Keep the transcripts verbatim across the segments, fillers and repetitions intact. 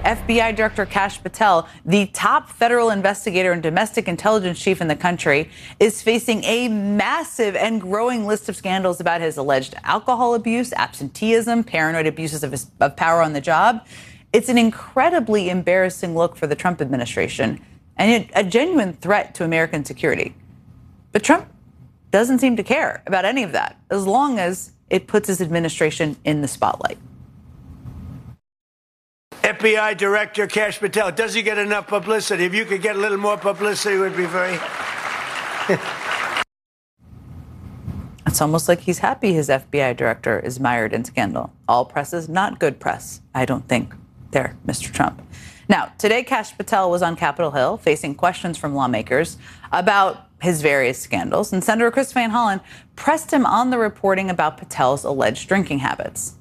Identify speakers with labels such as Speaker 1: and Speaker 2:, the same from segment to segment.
Speaker 1: F B I Director Kash Patel, the top federal investigator and domestic intelligence chief in the country, is facing a massive and growing list of scandals about his alleged alcohol abuse, absenteeism, paranoid abuses of, his, of power on the job. It's an incredibly embarrassing look for the Trump administration and a genuine threat to American security. But Trump doesn't seem to care about any of that, as long as it puts his administration in the spotlight.
Speaker 2: F B I Director Kash Patel, does he get enough publicity? If you could get a little more publicity, it would be very...
Speaker 1: It's almost like he's happy his F B I director is mired in scandal. All press is not good press, I don't think, there, Mister Trump. Now, today, Kash Patel was on Capitol Hill facing questions from lawmakers about his various scandals, and Senator Chris Van Hollen pressed him on the reporting about Patel's alleged drinking habits.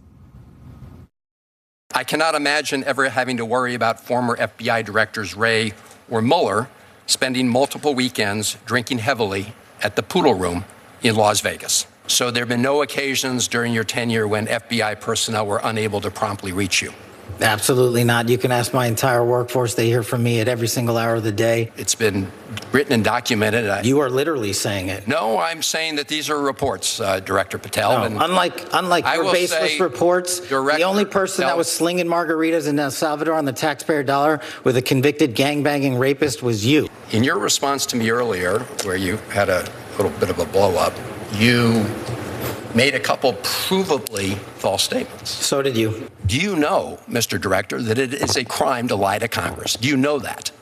Speaker 3: I cannot imagine ever having to worry about former F B I directors Wray or Mueller spending multiple weekends drinking heavily at the Poodle Room in Las Vegas. So there have been no occasions during your tenure when F B I personnel were unable to promptly reach you.
Speaker 4: Absolutely not. You can ask my entire workforce. They hear from me at every single hour of the day.
Speaker 3: It's been written and documented. I,
Speaker 4: you are literally saying it.
Speaker 3: No, I'm saying that these are reports, uh, Director Patel.
Speaker 4: No,
Speaker 3: and
Speaker 4: unlike unlike
Speaker 3: I
Speaker 4: your baseless reports,
Speaker 3: Director
Speaker 4: the only person
Speaker 3: Patel,
Speaker 4: that was slinging margaritas in El Salvador on the taxpayer dollar with a convicted gangbanging rapist was you.
Speaker 3: In your response to me earlier, where you had a little bit of a blow-up, you made a couple provably false statements.
Speaker 4: So did you.
Speaker 3: Do you know, Mister Director, that it is a crime to lie to Congress? Do you know that?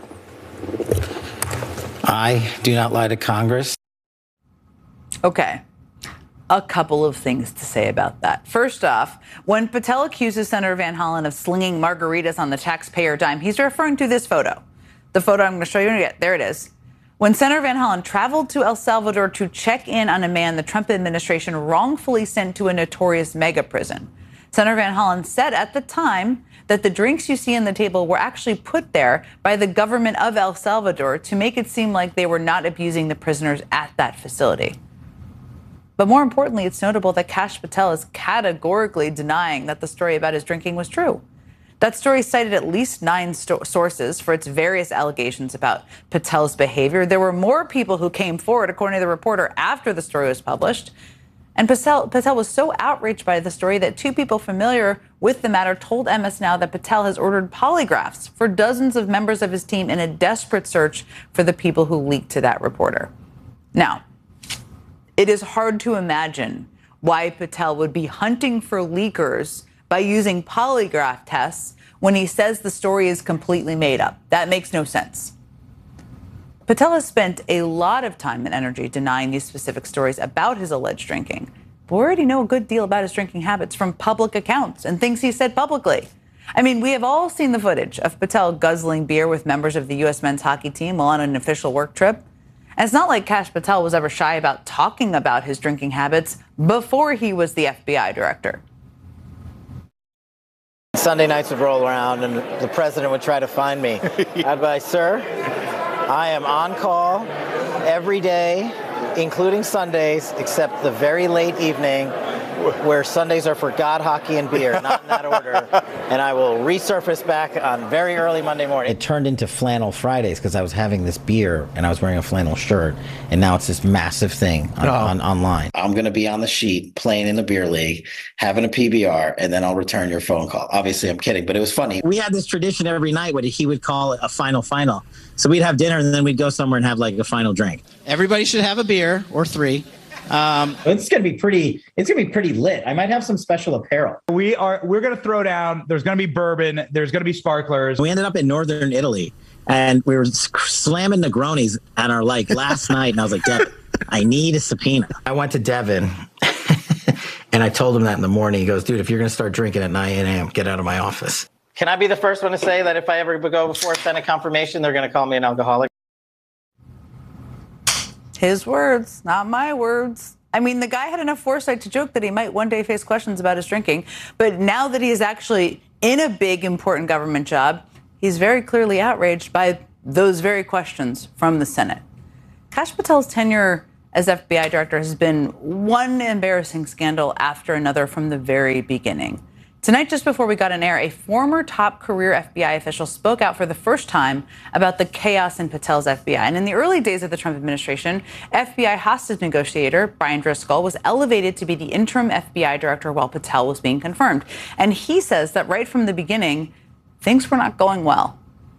Speaker 4: I do not lie to Congress.
Speaker 1: Okay. A couple of things to say about that. First off, when Patel accuses Senator Van Hollen of slinging margaritas on the taxpayer dime, he's referring to this photo. The photo I'm going to show you. There it is. When Senator Van Hollen traveled to El Salvador to check in on a man the Trump administration wrongfully sent to a notorious mega prison, Senator Van Hollen said at the time that the drinks you see on the table were actually put there by the government of El Salvador to make it seem like they were not abusing the prisoners at that facility. But more importantly, it's notable that Kash Patel is categorically denying that the story about his drinking was true. That story cited at least nine sto- sources for its various allegations about Patel's behavior. There were more people who came forward, according to the reporter, after the story was published. And Patel, Patel was so outraged by the story that two people familiar with the matter told M S Now that Patel has ordered polygraphs for dozens of members of his team in a desperate search for the people who leaked to that reporter. Now, it is hard to imagine why Patel would be hunting for leakers by using polygraph tests when he says the story is completely made up. That makes no sense. Patel has spent a lot of time and energy denying these specific stories about his alleged drinking. But we already know a good deal about his drinking habits from public accounts and things he said publicly. I mean, we have all seen the footage of Patel guzzling beer with members of the U S men's hockey team while on an official work trip. And it's not like Kash Patel was ever shy about talking about his drinking habits before he was the F B I director.
Speaker 5: Sunday nights would roll around and the president would try to find me. I'd be like, sir, I am on call every day, including Sundays, except the very late evening where Sundays are for God, hockey, and beer, not in that order. And I will resurface back on very early Monday morning.
Speaker 4: It turned into Flannel Fridays because I was having this beer and I was wearing a flannel shirt. And now it's this massive thing on, oh. on online. I'm going to be on the sheet playing in the beer league, having a P B R, and then I'll return your phone call. Obviously, I'm kidding, but it was funny. We had this tradition every night where he would call it a final final. So we'd have dinner and then we'd go somewhere and have like a final drink.
Speaker 6: Everybody should have a beer or three.
Speaker 4: Um, it's going to be pretty, it's going to be pretty lit. I might have some special apparel.
Speaker 7: We are, we're going to throw down. There's going to be bourbon. There's going to be sparklers.
Speaker 4: We ended up in Northern Italy and we were slamming Negronis at our like last night. And I was like, Devin, I need a subpoena. I went to Devin and I told him that in the morning. He goes, dude, if you're going to start drinking at nine a.m., get out of my office.
Speaker 5: Can I be the first one to say that if I ever go before Senate confirmation, they're going to call me an alcoholic?
Speaker 1: His words, not my words. I mean, the guy had enough foresight to joke that he might one day face questions about his drinking. But now that he is actually in a big, important government job, he's very clearly outraged by those very questions from the Senate. Kash Patel's tenure as F B I director has been one embarrassing scandal after another from the very beginning. Tonight, just before we got on air, a former top career F B I official spoke out for the first time about the chaos in Patel's F B I. And in the early days of the Trump administration, F B I hostage negotiator Brian Driscoll was elevated to be the interim F B I director while Patel was being confirmed. And he says that right from the beginning, things were not going well.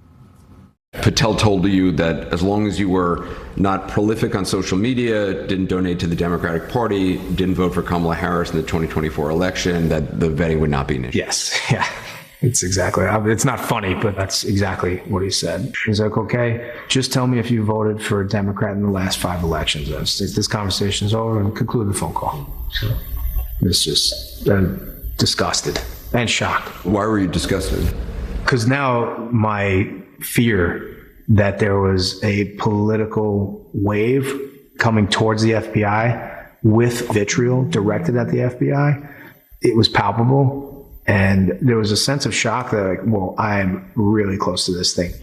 Speaker 8: Patel told you that as long as you were not prolific on social media, didn't donate to the Democratic Party, didn't vote for Kamala Harris in the twenty twenty-four election, that the vetting would not be an issue.
Speaker 9: Yes, yeah, it's exactly. It's not funny, but that's exactly what he said. He's like, okay, just tell me if you voted for a Democrat in the last five elections. This conversation is over and conclude the phone call. So it's just uh, disgusted and shocked.
Speaker 8: Why were you disgusted?
Speaker 9: Because now my fear that there was a political wave coming towards the F B I with vitriol directed at the F B I, it was palpable. And there was a sense of shock that, like, well, I'm really close to this thing.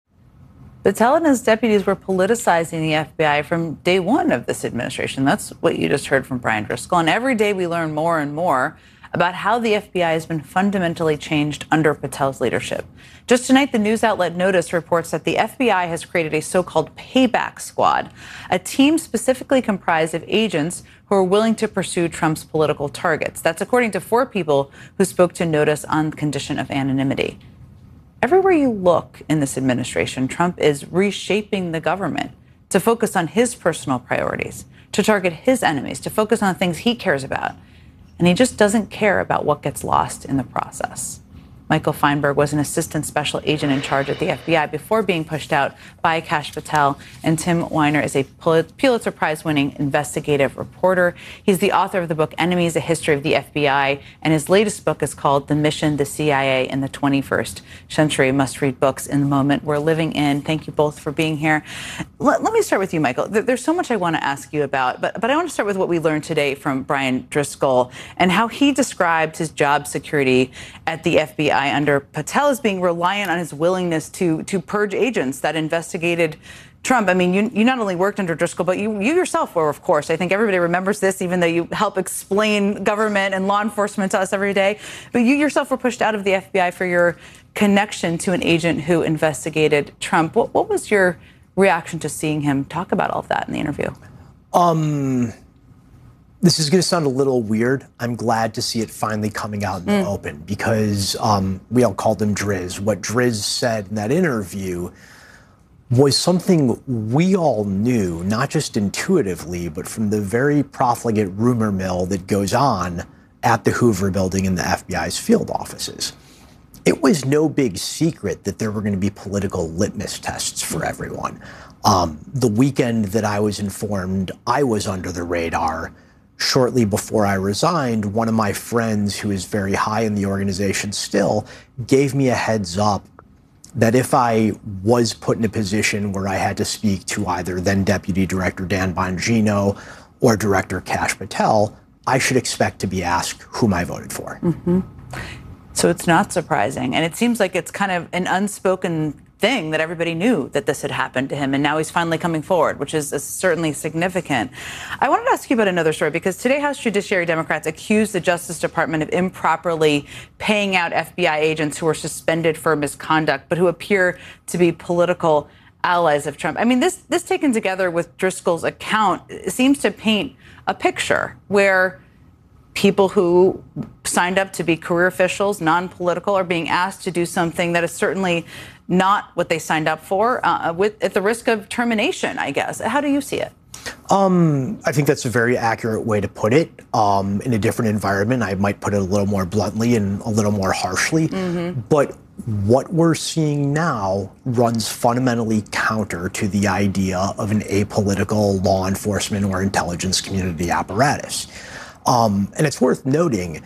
Speaker 1: Patel and his deputies were politicizing the F B I from day one of this administration. That's what you just heard from Brian Driscoll. And every day we learn more and more about how the F B I has been fundamentally changed under Patel's leadership. Just tonight, the news outlet Notice reports that the F B I has created a so-called payback squad, a team specifically comprised of agents who are willing to pursue Trump's political targets. That's according to four people who spoke to Notice on condition of anonymity. Everywhere you look in this administration, Trump is reshaping the government to focus on his personal priorities, to target his enemies, to focus on things he cares about. And he just doesn't care about what gets lost in the process. Michael Feinberg was an assistant special agent in charge at the F B I before being pushed out by Kash Patel. And Tim Weiner is a Pulitzer Prize-winning investigative reporter. He's the author of the book Enemies, A History of the F B I. And his latest book is called The Mission, the C I A in the twenty-first Century. Must-read books in the moment we're living in. Thank you both for being here. Let, let me start with you, Michael. There's so much I want to ask you about, but, but I want to start with what we learned today from Brian Driscoll and how he described his job security at the F B I under Patel as being reliant on his willingness to to purge agents that investigated Trump. I mean, you you not only worked under Driscoll, but you you yourself were, of course. I think everybody remembers this, even though you help explain government and law enforcement to us every day. But you yourself were pushed out of the F B I for your connection to an agent who investigated Trump. What what was your reaction to seeing him talk about all of that in the interview?
Speaker 10: Um. This is going to sound a little weird. I'm glad to see it finally coming out in the mm. open because um, we all called him Driz. What Driz said in that interview was something we all knew, not just intuitively, but from the very profligate rumor mill that goes on at the Hoover Building in the F B I's field offices. It was no big secret that there were going to be political litmus tests for everyone. Um, the weekend that I was informed I was under the radar, shortly before I resigned, one of my friends who is very high in the organization still gave me a heads up that if I was put in a position where I had to speak to either then Deputy Director Dan Bongino or Director Kash Patel, I should expect to be asked whom I voted for.
Speaker 1: Mm-hmm. So it's not surprising. And it seems like it's kind of an unspoken thing that everybody knew that this had happened to him, and now he's finally coming forward, which is, is certainly significant. I wanted to ask you about another story, because today House Judiciary Democrats accused the Justice Department of improperly paying out F B I agents who were suspended for misconduct, but who appear to be political allies of Trump. I mean, this, this taken together with Driscoll's account seems to paint a picture where people who signed up to be career officials, non-political, are being asked to do something that is certainly not what they signed up for, uh, with at the risk of termination, I guess. How do you see it?
Speaker 10: Um, I think that's a very accurate way to put it. Um, in a different environment, I might put it a little more bluntly and a little more harshly. Mm-hmm. But what we're seeing now runs fundamentally counter to the idea of an apolitical law enforcement or intelligence community apparatus. Um, and it's worth noting,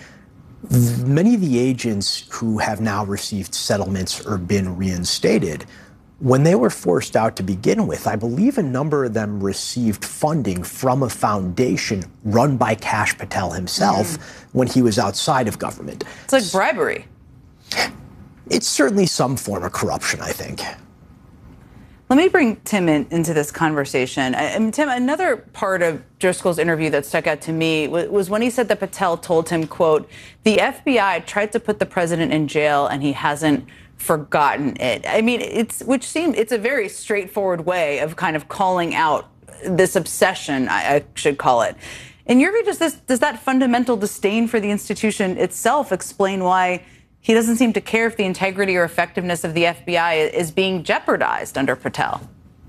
Speaker 10: many of the agents who have now received settlements or been reinstated, when they were forced out to begin with, I believe a number of them received funding from a foundation run by Kash Patel himself mm. when he was outside of government.
Speaker 1: It's like bribery.
Speaker 10: It's certainly some form of corruption, I think.
Speaker 1: Let me bring Tim in, into this conversation. I, I mean, Tim, another part of Driscoll's interview that stuck out to me was, was when he said that Patel told him, quote, the F B I tried to put the president in jail and he hasn't forgotten it. I mean, it's which seemed it's a very straightforward way of kind of calling out this obsession, I, I should call it. In your view, does this does that fundamental disdain for the institution itself explain why he doesn't seem to care if the integrity or effectiveness of the F B I is being jeopardized under Patel?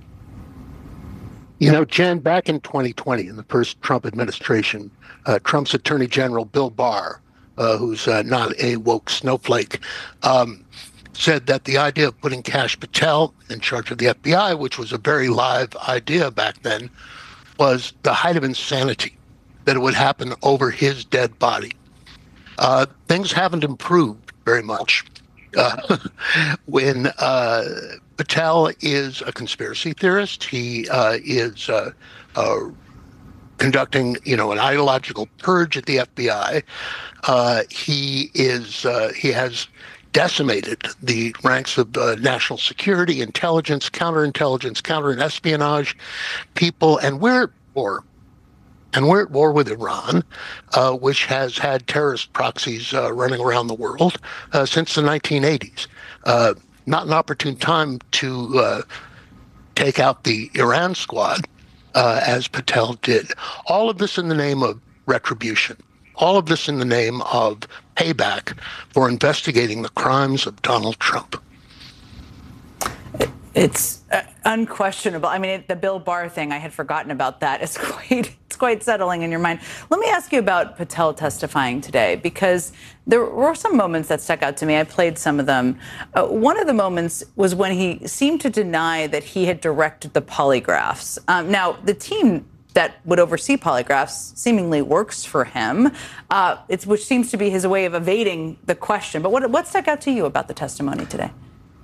Speaker 11: You know, Jen, back in twenty twenty, in the first Trump administration, uh, Trump's Attorney General Bill Barr, uh, who's uh, not a woke snowflake, um, said that the idea of putting Kash Patel in charge of the F B I, which was a very live idea back then, was the height of insanity, that it would happen over his dead body. Uh, things haven't improved very much. Uh, when uh, Patel is a conspiracy theorist, he uh, is uh, uh, conducting, you know, an ideological purge at the F B I. Uh, he is uh, he has decimated the ranks of uh, national security, intelligence, counterintelligence, counterespionage people, and we're at war. And we're at war with Iran, uh, which has had terrorist proxies uh, running around the world uh, since the nineteen eighties. Uh, not an opportune time to uh, take out the Iran squad, uh, as Patel did. All of this in the name of retribution. All of this in the name of payback for investigating the crimes of Donald Trump.
Speaker 1: It's uh, unquestionable. I mean, it, the Bill Barr thing, I had forgotten about that. It's quite, it's quite settling in your mind. Let me ask you about Patel testifying today, because there were some moments that stuck out to me. I played some of them. Uh, one of the moments was when he seemed to deny that he had directed the polygraphs. Um, now, the team that would oversee polygraphs seemingly works for him, uh, it's, which seems to be his way of evading the question. But what, what stuck out to you about the testimony today?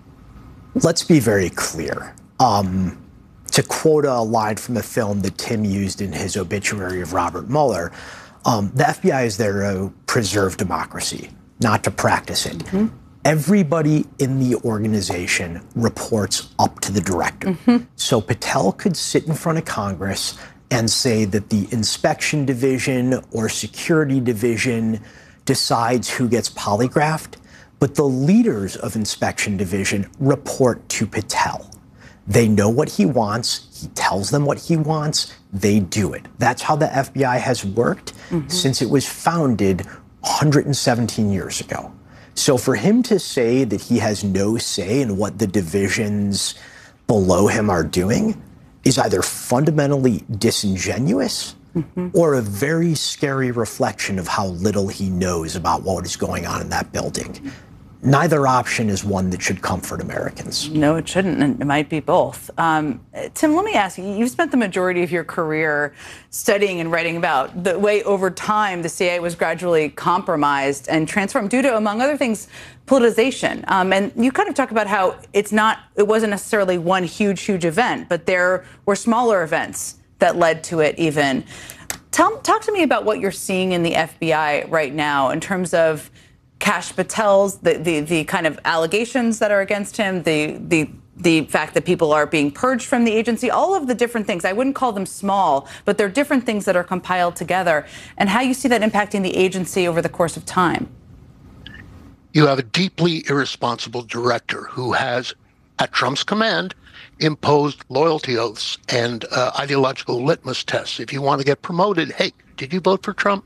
Speaker 10: Let's be very clear. Um, to quote a line from the film that Tim used in his obituary of Robert Mueller, um, the F B I is there to preserve democracy, not to practice it. Mm-hmm. Everybody in the organization reports up to the director. Mm-hmm. So Patel could sit in front of Congress and say that the inspection division or security division decides who gets polygraphed. But the leaders of inspection division report to Patel. They know what he wants. He tells them what he wants. They do it. That's how the F B I has worked mm-hmm. since it was founded one hundred seventeen years ago. So for him to say that he has no say in what the divisions below him are doing is either fundamentally disingenuous mm-hmm. or a very scary reflection of how little he knows about what is going on in that building. Neither option is one that should comfort Americans.
Speaker 1: No, it shouldn't, and it might be both. Um, Tim, let me ask you, you've spent the majority of your career studying and writing about the way over time the C I A was gradually compromised and transformed due to, among other things, politicization. Um, and you kind of talk about how it's not, it wasn't necessarily one huge, huge event, but there were smaller events that led to it even. Tell, talk to me about what you're seeing in the F B I right now in terms of Kash Patel's, the, the, the kind of allegations that are against him, the, the, the fact that people are being purged from the agency, all of the different things. I wouldn't call them small, but they're different things that are compiled together, and how you see that impacting the agency over the course of time.
Speaker 11: You have a deeply irresponsible director who has, at Trump's command, imposed loyalty oaths and uh, ideological litmus tests. If you want to get promoted, hey, did you vote for Trump?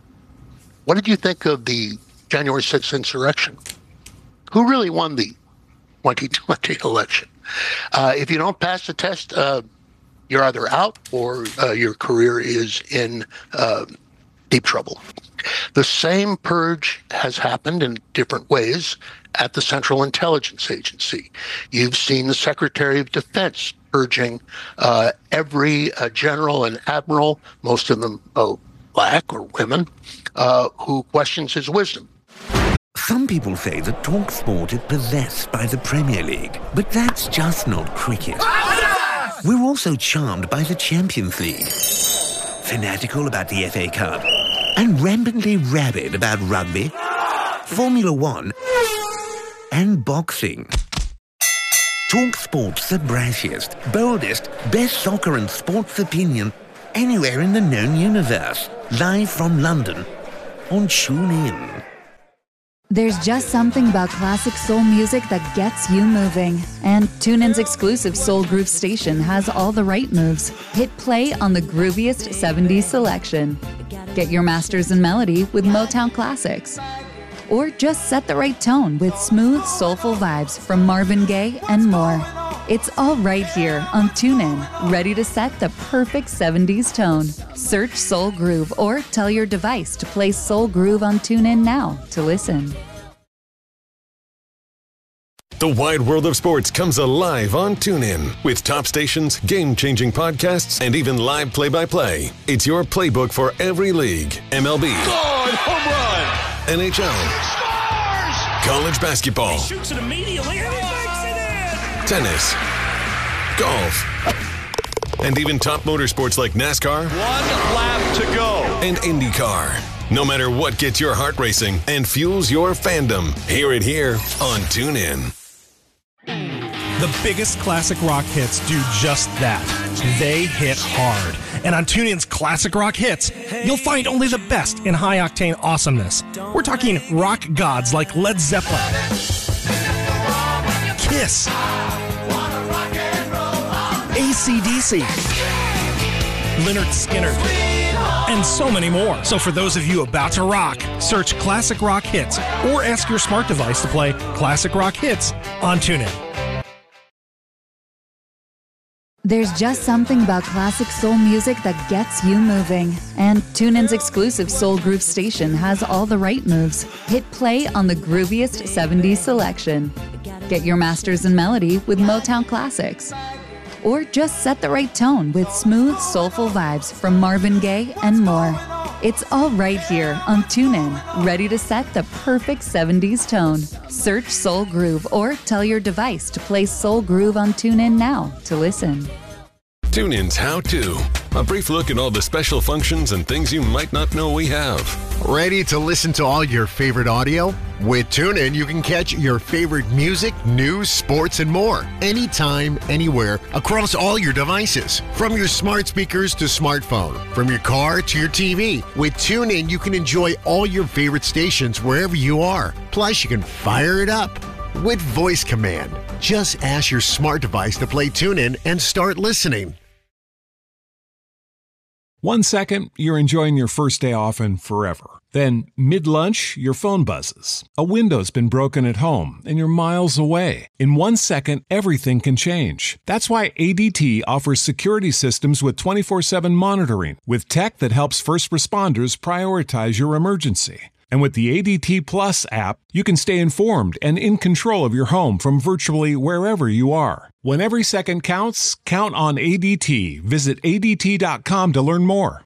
Speaker 11: What did you think of the January sixth insurrection? Who really won the twenty twenty election? Uh, if you don't pass the test, uh, you're either out or uh, your career is in uh, deep trouble. The same purge has happened in different ways at the Central Intelligence Agency. You've seen the Secretary of Defense purging uh, every uh, general and admiral, most of them oh, black or women, uh, who questions his wisdom.
Speaker 12: Some people say that TalkSport is possessed by the Premier League, but that's just not cricket. We're also charmed by the Champions League, fanatical about the F A Cup, and rampantly rabid about rugby, Formula One, and boxing. TalkSport's the brashiest, boldest, best soccer and sports opinion anywhere in the known universe. Live from London on TuneIn.
Speaker 13: There's just something about classic soul music that gets you moving. And TuneIn's exclusive Soul Groove station has all the right moves. Hit play on the grooviest seventies selection. Get your masters in melody with Motown classics. Or just set the right tone with smooth, soulful vibes from Marvin Gaye and more. It's all right here on TuneIn, ready to set the perfect seventies tone. Search Soul Groove or tell your device to play Soul Groove on TuneIn now to listen.
Speaker 14: The wide world of sports comes alive on TuneIn with top stations, game-changing podcasts, and even live play-by-play. It's your playbook for every league. M L B.
Speaker 15: God, home run!
Speaker 14: N H L.
Speaker 15: Scores!
Speaker 14: College basketball.
Speaker 15: He shoots it immediately and he makes it in!
Speaker 14: Tennis. Golf. And even top motorsports like NASCAR.
Speaker 15: One lap to go.
Speaker 14: And IndyCar. No matter what gets your heart racing and fuels your fandom, hear it here on TuneIn.
Speaker 16: The biggest classic rock hits do just that. They hit hard. And on TuneIn's Classic Rock Hits, you'll find only the best in high-octane awesomeness. We're talking rock gods like Led Zeppelin, Kiss, A C D C, Lynyrd Skynyrd, and so many more. So for those of you about to rock, search Classic Rock Hits or ask your smart device to play Classic Rock Hits on TuneIn.
Speaker 13: There's just something about classic soul music that gets you moving. And TuneIn's exclusive Soul Groove station has all the right moves. Hit play on the grooviest seventies selection. Get your masters in melody with Motown classics. Or just set the right tone with smooth, soulful vibes from Marvin Gaye and more. It's all right here on TuneIn, ready to set the perfect seventies tone. Search Soul Groove or tell your device to play Soul Groove on TuneIn now to listen.
Speaker 14: TuneIn's How To. A brief look at all the special functions and things you might not know we have.
Speaker 17: Ready to listen to all your favorite audio? With TuneIn, you can catch your favorite music, news, sports, and more. Anytime, anywhere, across all your devices. From your smart speakers to smartphone. From your car to your T V. With TuneIn, you can enjoy all your favorite stations wherever you are. Plus, you can fire it up with voice command. Just ask your smart device to play TuneIn and start listening.
Speaker 18: One second, you're enjoying your first day off and forever. Then, mid-lunch, your phone buzzes. A window's been broken at home, and you're miles away. In one second, everything can change. That's why A D T offers security systems with twenty-four seven monitoring, with tech that helps first responders prioritize your emergency. And with the A D T Plus app, you can stay informed and in control of your home from virtually wherever you are. When every second counts, count on A D T. Visit A D T dot com to learn more.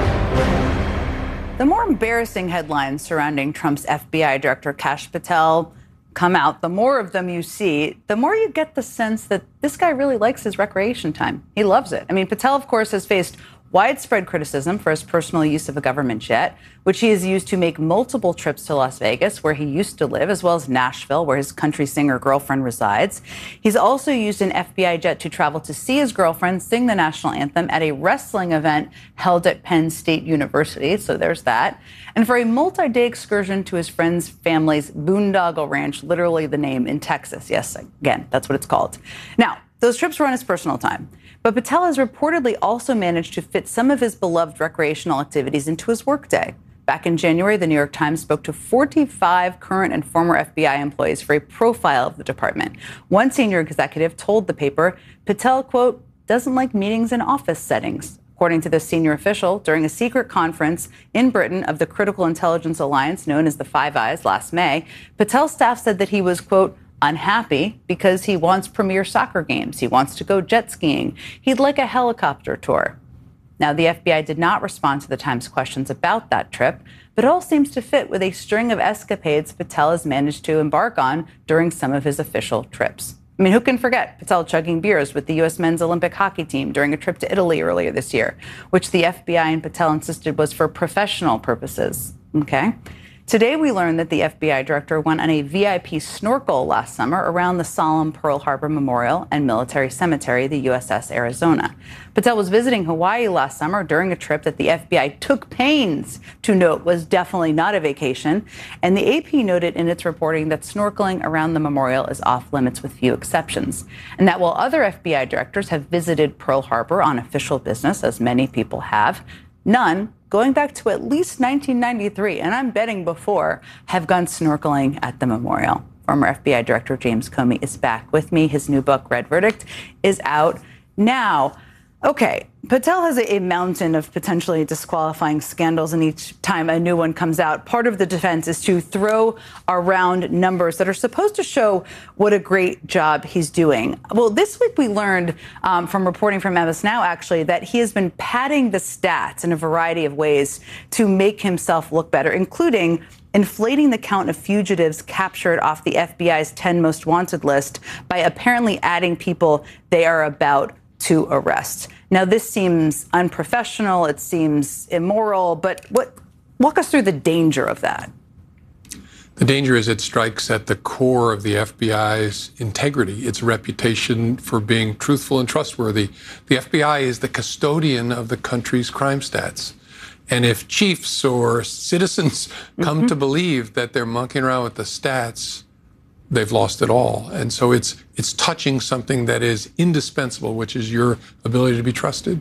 Speaker 1: The more embarrassing headlines surrounding Trump's F B I Director Kash Patel come out, the more of them you see, the more you get the sense that this guy really likes his recreation time. He loves it. I mean, Patel, of course, has faced widespread criticism for his personal use of a government jet, which he has used to make multiple trips to Las Vegas, where he used to live, as well as Nashville, where his country singer girlfriend resides. He's also used an F B I jet to travel to see his girlfriend sing the national anthem at a wrestling event held at Penn State University. So there's that. And for a multi-day excursion to his friend's family's boondoggle ranch, literally the name, in Texas. Yes, again, that's what it's called. Now, those trips were on his personal time. But Patel has reportedly also managed to fit some of his beloved recreational activities into his workday. Back in January, the New York Times spoke to forty-five current and former F B I employees for a profile of the department. One senior executive told the paper Patel, quote, doesn't like meetings in office settings. According to this senior official, during a secret conference in Britain of the Critical Intelligence Alliance, known as the Five Eyes, last May, Patel's staff said that he was, quote, unhappy because he wants premier soccer games. He wants to go jet skiing. He'd like a helicopter tour. Now, the F B I did not respond to the Times questions about that trip, but it all seems to fit with a string of escapades Patel has managed to embark on during some of his official trips. I mean, who can forget Patel chugging beers with the U S men's Olympic hockey team during a trip to Italy earlier this year, which the F B I and Patel insisted was for professional purposes. Okay. Today, we learned that the F B I director went on a V I P snorkel last summer around the solemn Pearl Harbor Memorial and Military Cemetery, the U S S Arizona. Patel was visiting Hawaii last summer during a trip that the F B I took pains to note was definitely not a vacation. And the A P noted in its reporting that snorkeling around the memorial is off limits with few exceptions. And that while other F B I directors have visited Pearl Harbor on official business, as many people have, none, going back to at least nineteen ninety-three, and I'm betting before, have gone snorkeling at the memorial. Former F B I Director James Comey is back with me. His new book, Red Verdict, is out now. Okay, Patel has a, a mountain of potentially disqualifying scandals, and each time a new one comes out, part of the defense is to throw around numbers that are supposed to show what a great job he's doing. Well, this week we learned um, from reporting from M S Now, actually, that he has been padding the stats in a variety of ways to make himself look better, including inflating the count of fugitives captured off the F B I's ten most wanted list by apparently adding people they are about to arrest. Now, this seems unprofessional, it seems immoral, but what, walk us through the danger of that.
Speaker 19: The danger is it strikes at the core of the F B I's integrity, its reputation for being truthful and trustworthy. The F B I is the custodian of the country's crime stats. And if chiefs or citizens come mm-hmm. to believe that they're monkeying around with the stats, they've lost it all. And so it's it's touching something that is indispensable, which is your ability to be trusted.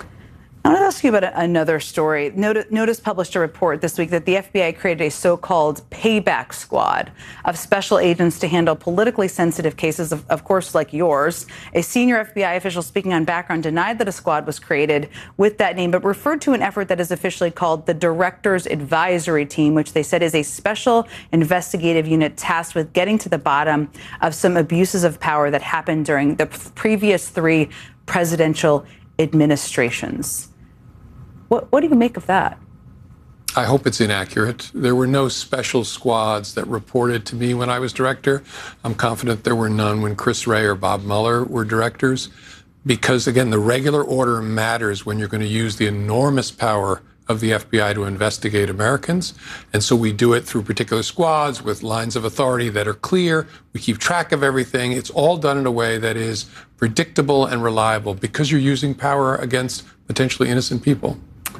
Speaker 1: I want to ask you about another story. Notice published a report this week that the F B I created a so-called payback squad of special agents to handle politically sensitive cases, of, of course, like yours. A senior F B I official speaking on background denied that a squad was created with that name, but referred to an effort that is officially called the Director's Advisory Team, which they said is a special investigative unit tasked with getting to the bottom of some abuses of power that happened during the previous three presidential administrations. What, what do you make of that?
Speaker 19: I hope it's inaccurate. There were no special squads that reported to me when I was director. I'm confident there were none when Chris Wray or Bob Mueller were directors. Because, again, the regular order matters when you're going to use the enormous power of the F B I to investigate Americans. And so we do it through particular squads with lines of authority that are clear. We keep track of everything. It's all done in a way that is predictable and reliable because you're using power against potentially innocent people.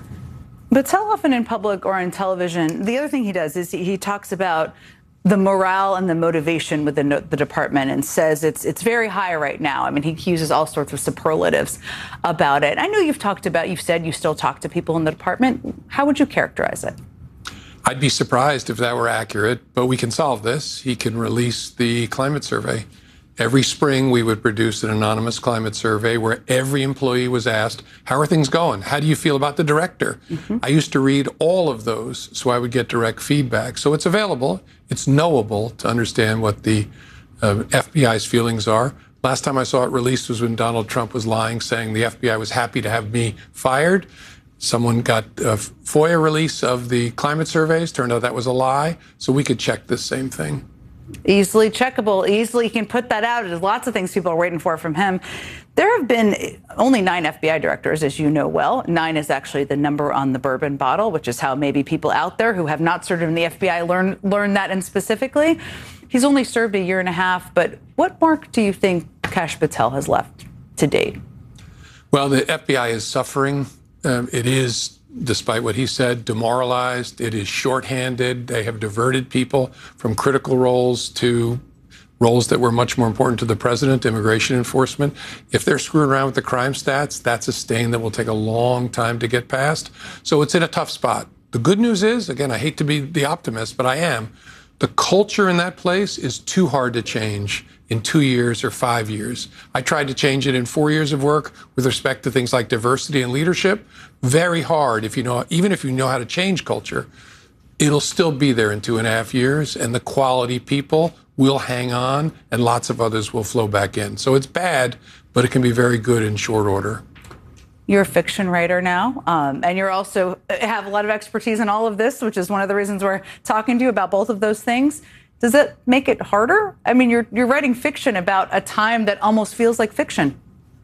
Speaker 1: But tell often in public or on television, the other thing he does is he, he talks about the morale and the motivation within the department and says it's it's very high right now. I mean, he uses all sorts of superlatives about it. I know you've talked about, you've said you still talk to people in the department. How would you characterize it?
Speaker 19: I'd be surprised if that were accurate, but we can solve this. He can release the climate survey. Every spring, we would produce an anonymous climate survey where every employee was asked, how are things going? How do you feel about the director? Mm-hmm. I used to read all of those so I would get direct feedback. So it's available. It's knowable to understand what the uh, F B I's feelings are. Last time I saw it released was when Donald Trump was lying, saying the F B I was happy to have me fired. Someone got a FOIA release of the climate surveys. Turned out that was a lie. So we could check this same thing.
Speaker 1: Easily checkable, easily he can put that out. There's lots of things people are waiting for from him. There have been only nine F B I directors, as you know well. Nine is actually the number on the bourbon bottle, which is how maybe people out there who have not served in the F B I learn learn that and specifically. He's only served a year and a half, but what mark do you think Kash Patel has left to date?
Speaker 19: Well, the F B I is suffering. Um, it is, despite what he said, demoralized. It is shorthanded. They have diverted people from critical roles to roles that were much more important to the president, immigration enforcement. If they're screwing around with the crime stats, that's a stain that will take a long time to get past. So it's in a tough spot. The good news is, again, I hate to be the optimist, but I am. The culture in that place is too hard to change in two years or five years. I tried to change it in four years of work with respect to things like diversity and leadership. Very hard. If you know, even if you know how to change culture, it'll still be there in two and a half years, and the quality people will hang on, and lots of others will flow back in. So it's bad, but it can be very good in short order.
Speaker 1: You're a fiction writer now, um, and you're also have a lot of expertise in all of this, which is one of the reasons we're talking to you about both of those things. Does it make it harder? I mean, you're you're writing fiction about a time that almost feels like fiction.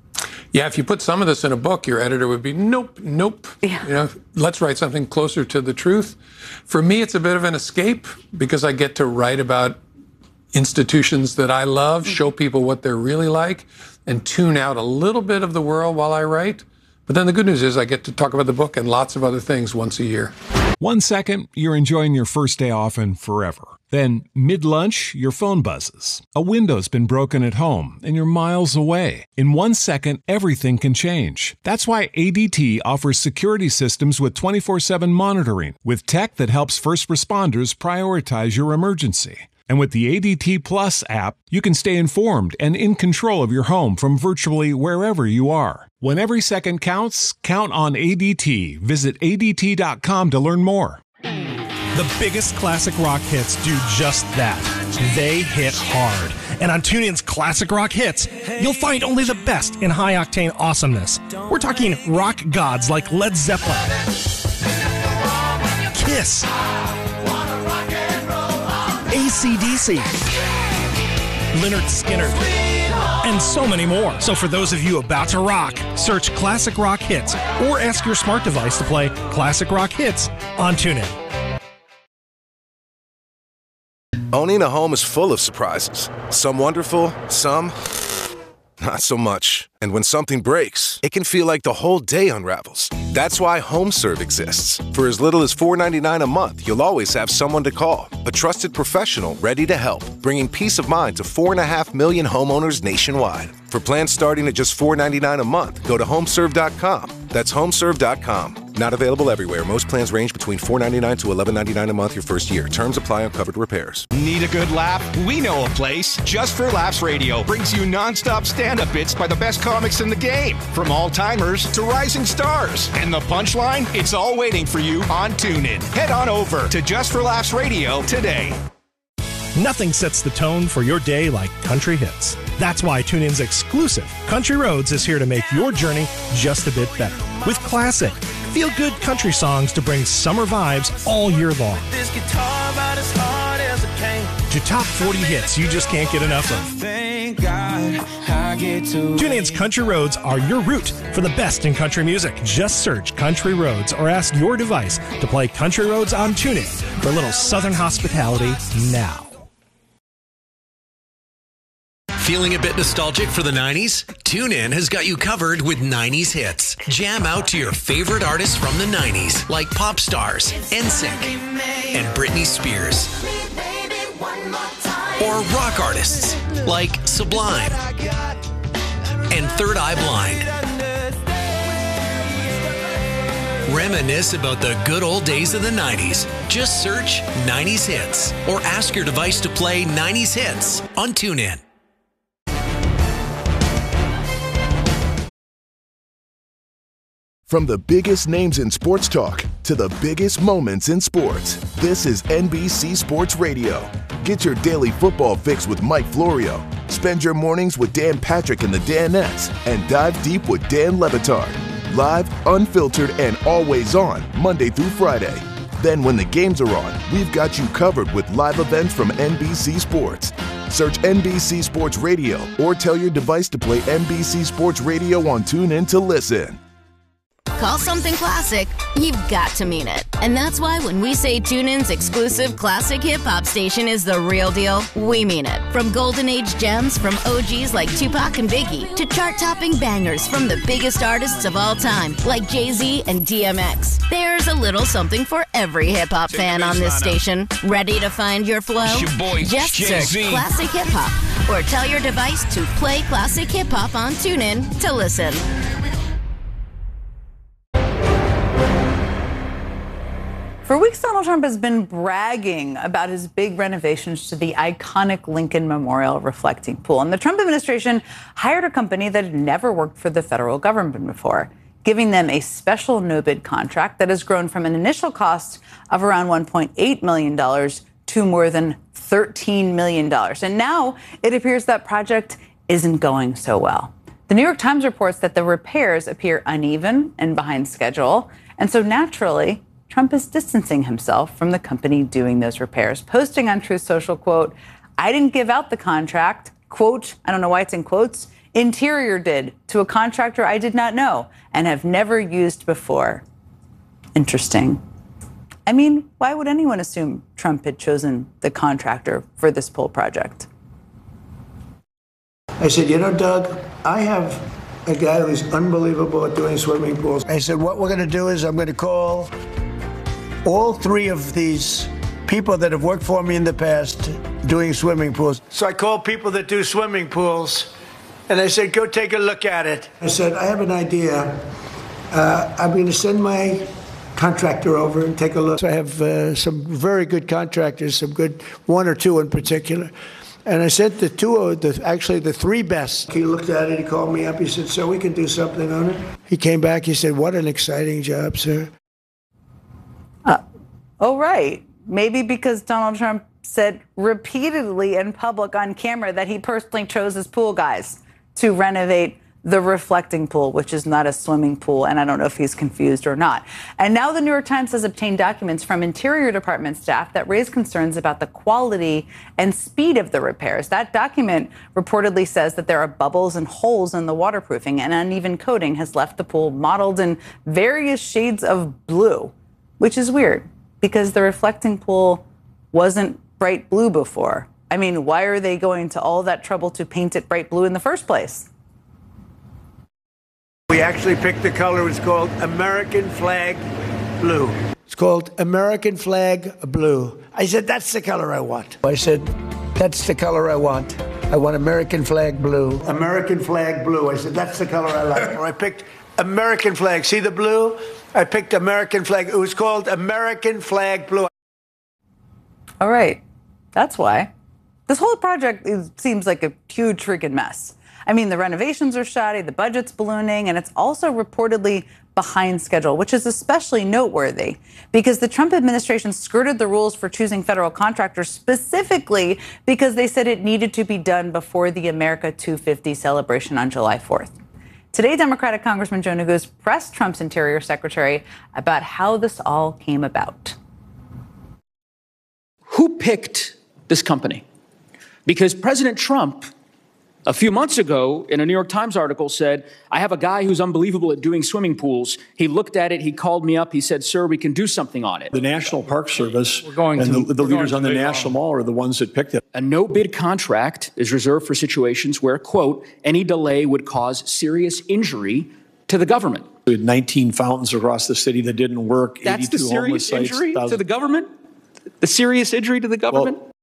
Speaker 19: Yeah, if you put some of this in a book, your editor would be, nope, nope.
Speaker 1: Yeah.
Speaker 19: You know, let's write something closer to the truth. For me, it's a bit of an escape because I get to write about institutions that I love, show people what they're really like, and tune out a little bit of the world while I write. But then the good news is I get to talk about the book and lots of other things once a year.
Speaker 18: One second, you're enjoying your first day off and forever. Then, mid-lunch, your phone buzzes. A window's been broken at home, and you're miles away. In one second, everything can change. That's why A D T offers security systems with twenty-four seven monitoring, with tech that helps first responders prioritize your emergency. And with the A D T Plus app, you can stay informed and in control of your home from virtually wherever you are. When every second counts, count on A D T. Visit A D T dot com to learn more.
Speaker 16: The biggest classic rock hits do just that. They hit hard. And on TuneIn's Classic Rock Hits, you'll find only the best in high-octane awesomeness. We're talking rock gods like Led Zeppelin, Kiss, A C D C, Lynyrd Skynyrd, and so many more. So for those of you about to rock, search Classic Rock Hits or ask your smart device to play Classic Rock Hits on TuneIn.
Speaker 20: Owning a home is full of surprises. Some wonderful, some not so much. And when something breaks, it can feel like the whole day unravels. That's why HomeServe exists. For as little as four dollars and ninety-nine cents a month, you'll always have someone to call. A trusted professional ready to help, bringing peace of mind to four point five million homeowners nationwide. For plans starting at just four dollars and ninety-nine cents a month, go to homeserve dot com. That's homeserve dot com. Not available everywhere. Most plans range between four dollars and ninety-nine cents to eleven dollars and ninety-nine cents a month your first year. Terms apply on covered repairs.
Speaker 21: Need a good laugh? We know a place. Just for Laughs Radio brings you nonstop stand-up bits by the best comics in the game. From all-timers to rising stars. And the punchline? It's all waiting for you on TuneIn. Head on over to Just for Laughs Radio today.
Speaker 16: Nothing sets the tone for your day like country hits. That's why TuneIn's exclusive Country Roads is here to make your journey just a bit better. With classic, feel-good country songs to bring summer vibes all year long.
Speaker 22: This guitar about as hard as it can.
Speaker 16: To top forty hits you just can't get enough of.
Speaker 22: Thank God I get to
Speaker 16: TuneIn's Country Roads are your route for the best in country music. Just search Country Roads or ask your device to play Country Roads on TuneIn for a little Southern hospitality now.
Speaker 23: Feeling a bit nostalgic for the nineties? TuneIn has got you covered with nineties hits. Jam out to your favorite artists from the nineties, like pop stars, N Sync, and Britney Spears. Or rock artists, like Sublime and Third Eye Blind. Reminisce about the good old days of the nineties. Just search nineties hits or ask your device to play nineties hits on TuneIn.
Speaker 24: From the biggest names in sports talk to the biggest moments in sports, this is N B C Sports Radio. Get your daily football fix with Mike Florio. Spend your mornings with Dan Patrick and the Danettes, and dive deep with Dan Le Batard. Live, unfiltered, and always on, Monday through Friday. Then when the games are on, we've got you covered with live events from N B C Sports. Search N B C Sports Radio or tell your device to play N B C Sports Radio on TuneIn to listen.
Speaker 25: Call something classic, you've got to mean it. And that's why when we say TuneIn's exclusive classic hip-hop station is the real deal, we mean it. From golden age gems from O Gs like Tupac and Biggie to chart-topping bangers from the biggest artists of all time like Jay-Z and D M X. There's a little something for every hip-hop fan on this station. Ready to find your flow?
Speaker 21: It's your boy,
Speaker 25: Just search
Speaker 21: Jay-Z.
Speaker 25: Classic Hip Hop or tell your device to play Classic Hip Hop on TuneIn to listen.
Speaker 1: For weeks, Donald Trump has been bragging about his big renovations to the iconic Lincoln Memorial reflecting pool. And the Trump administration hired a company that had never worked for the federal government before, giving them a special no-bid contract that has grown from an initial cost of around one point eight million dollars to more than thirteen million dollars. And now it appears that project isn't going so well. The New York Times reports that the repairs appear uneven and behind schedule. And so naturally, Trump is distancing himself from the company doing those repairs, posting on Truth Social, quote, "I didn't give out the contract," quote, I don't know why it's in quotes, Interior did to a contractor I did not know and have never used before. Interesting. I mean, why would anyone assume Trump had chosen the contractor for this pool project?
Speaker 2: I said, you know, Doug, I have a guy who's unbelievable at doing swimming pools. I said, what we're going to do is I'm going to call all three of these people that have worked for me in the past doing swimming pools. So I called people that do swimming pools, and I said, go take a look at it. I said, I have an idea. Uh, I'm going to send my contractor over and take a look. So I have uh, some very good contractors, some good, one or two in particular. And I sent the two, of the, actually the three best. He looked at it, he called me up, he said, so we can do something on it. He came back, he said, what an exciting job, sir.
Speaker 1: Uh, oh, right. Maybe because Donald Trump said repeatedly in public on camera that he personally chose his pool guys to renovate the reflecting pool, which is not a swimming pool, and I don't know if he's confused or not. And now the New York Times has obtained documents from Interior Department staff that raise concerns about the quality and speed of the repairs. That document reportedly says that there are bubbles and holes in the waterproofing, and uneven coating has left the pool mottled in various shades of blue, which is weird because the reflecting pool wasn't bright blue before. I mean, why are they going to all that trouble to paint it bright blue in the first place?
Speaker 2: We actually picked the color. It's called American Flag Blue. It's called American Flag Blue. I said, that's the color I want. I said, that's the color I want. I want American Flag Blue. American Flag Blue. I said, that's the color I like. I picked American flag. See the blue? I picked American flag. It was called American Flag Blue.
Speaker 1: All right. That's why. This whole project is, seems like a huge freaking mess. I mean, the renovations are shoddy, the budget's ballooning, and it's also reportedly behind schedule, which is especially noteworthy because the Trump administration skirted the rules for choosing federal contractors specifically because they said it needed to be done before the America two fifty celebration on July fourth. Today, Democratic Congressman Joe Neguse pressed Trump's Interior Secretary about how this all came about.
Speaker 3: Who picked this company? Because President Trump, a few months ago, in a New York Times article said, I have a guy who's unbelievable at doing swimming pools. He looked at it. He called me up. He said, sir, we can do something on it.
Speaker 4: The National Park Service
Speaker 3: going
Speaker 4: and
Speaker 3: to,
Speaker 4: the, the leaders on the National Mall are the ones that picked it.
Speaker 3: A no-bid contract is reserved for situations where, quote, any delay would cause serious injury to the government.
Speaker 4: We had nineteen fountains across the city that didn't work.
Speaker 3: That's the serious
Speaker 4: sites,
Speaker 3: injury
Speaker 4: thousands.
Speaker 3: to the government? The serious injury to the government?
Speaker 4: Well,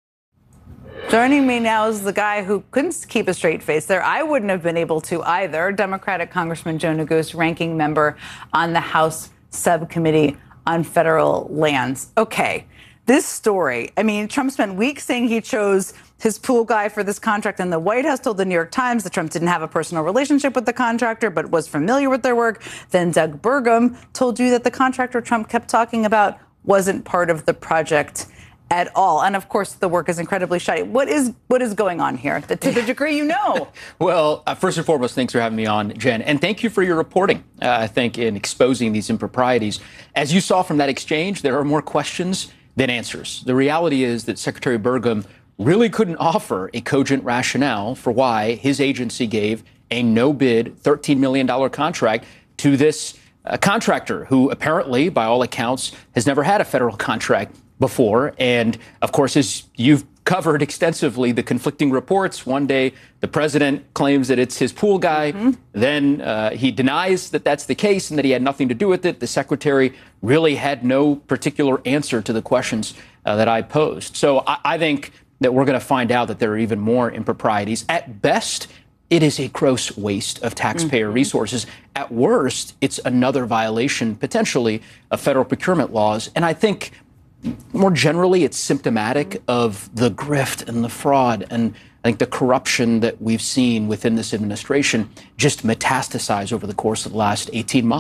Speaker 1: joining me now is the guy who couldn't keep a straight face there. I wouldn't have been able to either. Democratic Congressman Joe Neguse, ranking member on the House Subcommittee on Federal Lands. Okay, this story, I mean, Trump spent weeks saying he chose his pool guy for this contract, and the White House told the New York Times that Trump didn't have a personal relationship with the contractor, but was familiar with their work. Then Doug Burgum told you that the contractor Trump kept talking about wasn't part of the project at all. And of course, the work is incredibly shoddy. What is what is going on here? To the degree you know.
Speaker 3: Well, uh, first and foremost, thanks for having me on, Jen. And thank you for your reporting, uh, I think, in exposing these improprieties. As you saw from that exchange, there are more questions than answers. The reality is that Secretary Burgum really couldn't offer a cogent rationale for why his agency gave a no-bid thirteen million dollars contract to this uh, contractor who apparently, by all accounts, has never had a federal contract before. And of course, as you've covered extensively, the conflicting reports. One day, the president claims that it's his pool guy. Mm-hmm. Then uh, he denies that that's the case and that he had nothing to do with it. The secretary really had no particular answer to the questions uh, that I posed. So I, I think that we're going to find out that there are even more improprieties. At best, it is a gross waste of taxpayer mm-hmm. resources. At worst, it's another violation, potentially, of federal procurement laws. And I think more generally, it's symptomatic of the grift and the fraud and I think the corruption that we've seen within this administration just metastasize over the course of the last eighteen months.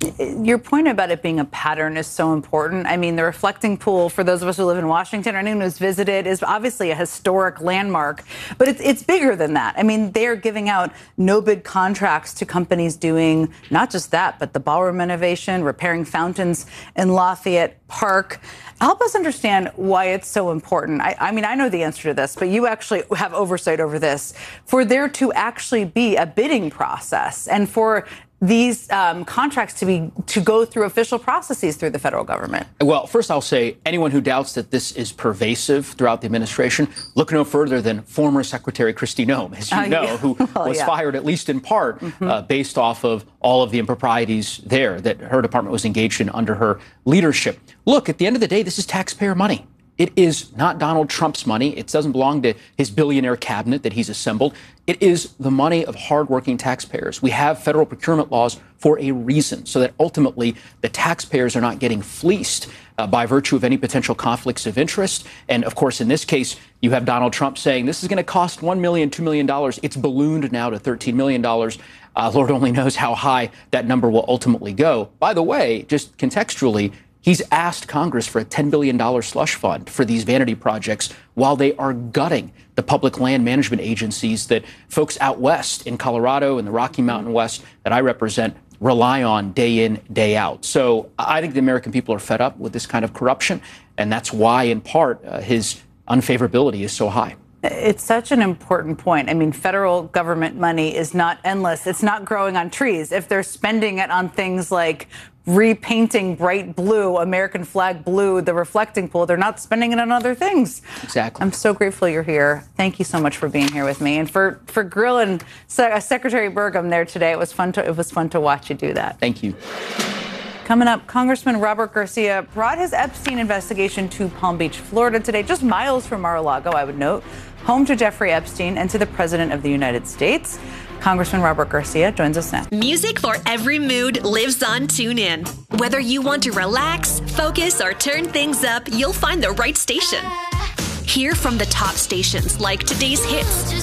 Speaker 1: Your point about it being a pattern is so important. I mean, the reflecting pool, for those of us who live in Washington or anyone who's visited, is obviously a historic landmark, but it's, it's bigger than that. I mean, they're giving out no-bid contracts to companies doing not just that, but the ballroom renovation, repairing fountains in Lafayette Park. Help us understand why it's so important. I, I mean, I know the answer to this, but you actually have oversight over this. For there to actually be a bidding process and for these um, contracts to be to go through official processes through the federal government?
Speaker 3: Well, first I'll say anyone who doubts that this is pervasive throughout the administration, look no further than former Secretary Kristi Noem, as you uh, know, yeah. who well, was yeah. fired at least in part mm-hmm. uh, based off of all of the improprieties there that her department was engaged in under her leadership. Look, at the end of the day, this is taxpayer money. It is not Donald Trump's money. It doesn't belong to his billionaire cabinet that he's assembled. It is the money of hardworking taxpayers. We have federal procurement laws for a reason, so that ultimately the taxpayers are not getting fleeced uh, by virtue of any potential conflicts of interest. And of course, in this case, you have Donald Trump saying this is going to cost one million dollars, two million dollars. It's ballooned now to thirteen million dollars. Uh, Lord only knows how high that number will ultimately go. By the way, just contextually, he's asked Congress for a ten billion dollars slush fund for these vanity projects while they are gutting the public land management agencies that folks out west in Colorado and the Rocky Mountain West that I represent rely on day in, day out. So I think the American people are fed up with this kind of corruption, and that's why, in part, uh, his unfavorability is so high.
Speaker 1: It's such an important point. I mean, federal government money is not endless. It's not growing on trees. If they're spending it on things like repainting bright blue, American flag blue, the reflecting pool, they're not spending it on other things.
Speaker 3: Exactly.
Speaker 1: I'm so grateful you're here. Thank you so much for being here with me and for for grilling Se- Secretary Burgum there today. It was fun to it was fun to watch you do that.
Speaker 3: Thank you.
Speaker 1: Coming up, Congressman Robert Garcia brought his Epstein investigation to Palm Beach, Florida today, just miles from Mar-a-Lago, I would note, home to Jeffrey Epstein and to the President of the United States. Congressman Robert Garcia joins us now.
Speaker 5: Music for every mood lives on TuneIn. Whether you want to relax, focus, or turn things up, you'll find the right station. Hear from the top stations like today's hits,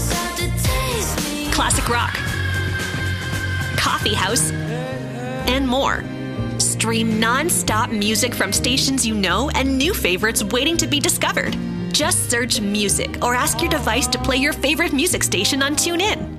Speaker 5: classic rock, coffee house, and more. Stream non-stop music from stations you know and new favorites waiting to be discovered. Just search music or ask your device to play your favorite music station on TuneIn.